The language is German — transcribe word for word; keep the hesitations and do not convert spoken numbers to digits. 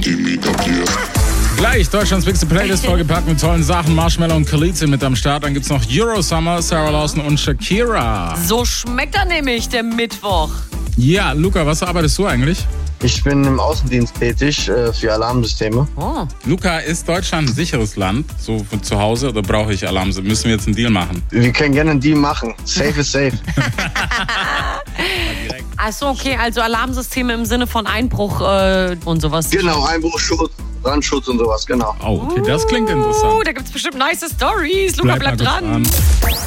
Gleich Deutschlands bigste Playlist vollgepackt mit tollen Sachen. Marshmello und Khalid sind mit am Start. Dann gibt's noch Eurosummer, Sarah Lawson und Shakira. So schmeckt er nämlich, der Mittwoch. Ja, Luca, was arbeitest du eigentlich? Ich bin im Außendienst tätig äh, für Alarmsysteme. Oh. Luca, ist Deutschland ein sicheres Land, so von zu Hause, oder brauche ich Alarmsysteme? Müssen wir jetzt einen Deal machen? Wir können gerne einen Deal machen. Safe is safe. Achso, okay, also Alarmsysteme im Sinne von Einbruch äh, und sowas. Genau, Einbruchschutz, Brandschutz und sowas, genau. Oh, okay, das klingt interessant. Uh, da gibt's bestimmt nice Stories. Luca, bleib, mal dran. dran.